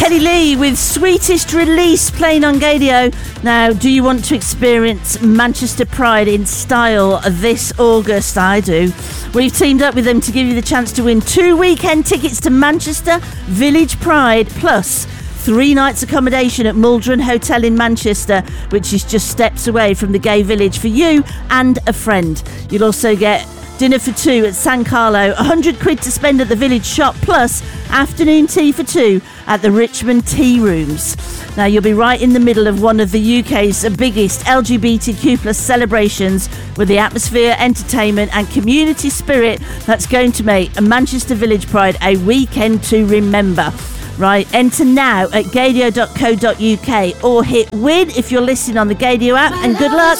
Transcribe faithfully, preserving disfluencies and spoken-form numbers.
Kenny Lee with Sweetest Release playing on Gadio. Now, do you want to experience Manchester Pride in style this August? I do. We've teamed up with them to give you the chance to win two weekend tickets to Manchester Village Pride, plus three nights accommodation at Muldron Hotel in Manchester, which is just steps away from the gay village for you and a friend. You'll also get dinner for two at San Carlo, one hundred quid to spend at the village shop, plus afternoon tea for two at the Richmond Tea Rooms. Now, you'll be right in the middle of one of the U K's biggest L G B T Q plus celebrations, with the atmosphere, entertainment and community spirit that's going to make a Manchester Village Pride a weekend to remember. Right, enter now at gadio dot co dot uk or hit win if you're listening on the Gadio app, and good luck.